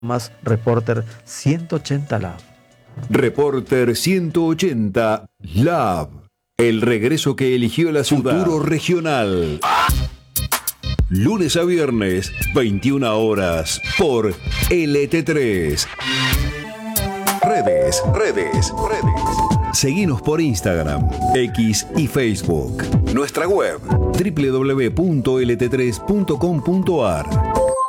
más Reporter 180 Lab. Reporter 180 Lab. El regreso que eligió la ciudad. Futuro regional. Lunes a viernes, 21 horas, por LT3. Redes. Seguinos por Instagram, X y Facebook. Nuestra web, www.lt3.com.ar.